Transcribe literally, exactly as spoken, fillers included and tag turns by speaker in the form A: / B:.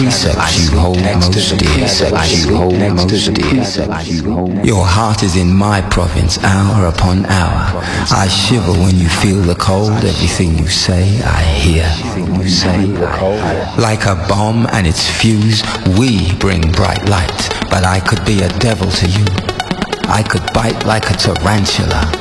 A: precepts you hold most dear. Your heart is in my province, hour upon hour. I shiver when you feel the cold. Everything you say, I hear. Like a bomb and its fuse, we bring bright light. But I could be a devil to you. I could bite like a tarantula.